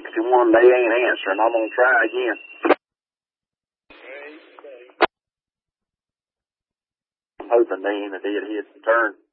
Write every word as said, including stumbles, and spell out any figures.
sixty-one, they ain't answering. I'm going to try again. I'm hoping they ain't did hit the turn.